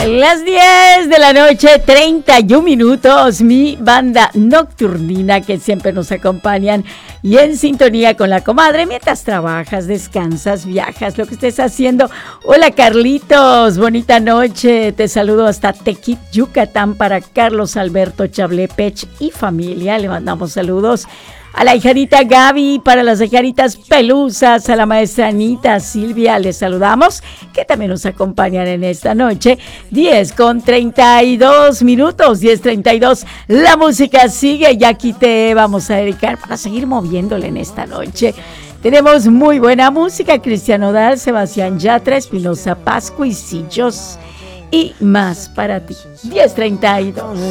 Las 10 de la noche, 31 minutos, mi banda nocturnina que siempre nos acompañan y en sintonía con la comadre mientras trabajas, descansas, viajas, lo que estés haciendo. Hola Carlitos, bonita noche, te saludo hasta Tequit, Yucatán para Carlos Alberto Chablepech y familia, le mandamos saludos. A la hijadita Gaby, para las hijaditas Pelusas, a la maestra Anita, Silvia, les saludamos, que también nos acompañan en esta noche. 10:32, 10:32, la música sigue y aquí te vamos a dedicar para seguir moviéndole en esta noche. Tenemos muy buena música, Cristian Nodal, Sebastián Yatra, Espinosa Pascu y Sillos y más para ti. 10:32.